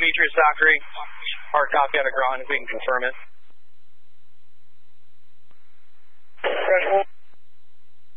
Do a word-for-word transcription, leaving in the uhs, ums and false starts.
Demetrius Dockery. Hard copy out of ground if we can confirm it. Fresh